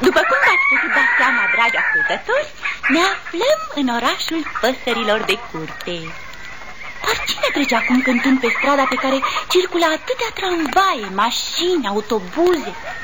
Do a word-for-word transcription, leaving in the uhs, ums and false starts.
După cum v-ați putut da seama, dragi ascultători, ne aflăm în orașul păsărilor de curte. Dar cine trece acum cântând pe strada pe care circulă atâtea tramvaie, mașini, autobuze?